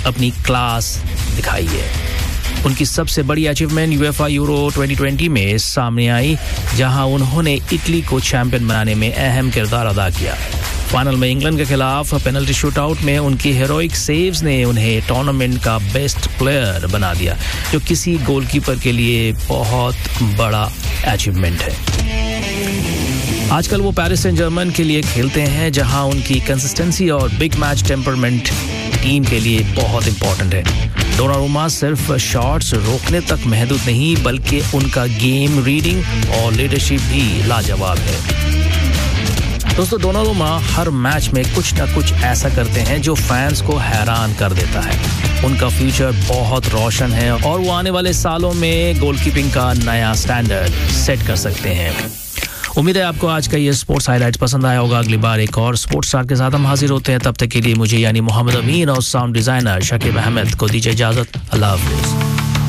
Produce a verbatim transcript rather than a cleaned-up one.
अपनी क्लास दिखाई है। उनकी सबसे बड़ी achievement UEFA euro twenty twenty में सामने आई, जहां उन्होंने इटली को चैंपियन बनाने में अहम किरदार अदा किया। फाइनल में इंग्लैंड के खिलाफ पेनल्टी शूटआउट में उनकी हीरोइक सेव्स ने उन्हें टूर्नामेंट का बेस्ट प्लेयर बना दिया, जो किसी गोलकीपर के लिए बहुत बड़ा अचीवमेंट है। आजकल वो पेरिस सेंट जर्मन के लिए खेलते हैं, जहां उनकी कंसिस्टेंसी और बिग मैच टेम्परमेंट टीम के लिए बहुत इंपॉर्टेंट है। डोनारुमा सिर्फ शॉट्स रोकने तक महदूद नहीं, बल्कि उनका गेम रीडिंग और लीडरशिप भी लाजवाब है। दोस्तों, डोनारुमा हर मैच में कुछ ना कुछ ऐसा करते हैं जो फैंस को हैरान कर देता है। उनका फ्यूचर बहुत रोशन है और वो आने वाले सालों में गोलकीपिंग का नया स्टैंडर्ड सेट कर सकते हैं। उम्मीद है आपको आज का ये स्पोर्ट्स हाइलाइट्स पसंद आया होगा। अगली बार एक और स्पोर्ट्स स्टार के साथ हम हाजिर होते हैं। तब तक के लिए मुझे यानी मोहम्मद अमीन और साउंड डिजाइनर शकीब अहमद को दीजिए इजाजत। अल्लाह हाफिज।